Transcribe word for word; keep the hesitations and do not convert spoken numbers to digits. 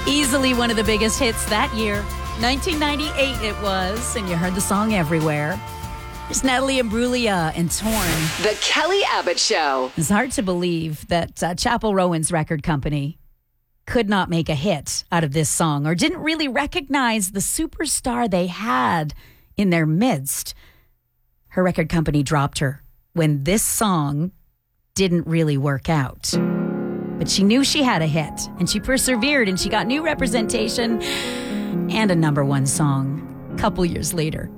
Easily one of the biggest hits that year. nineteen ninety-eight it was, and you heard the song everywhere. It's Natalie Imbruglia and Torn. The Kelly Abbott Show. It's hard to believe that uh, Chappell Rowan's record company could not make a hit out of this song or didn't really recognize the superstar they had in their midst. Her record company dropped her when this song didn't really work out. But she knew she had a hit, and she persevered, and she got new representation and a number one song a couple years later.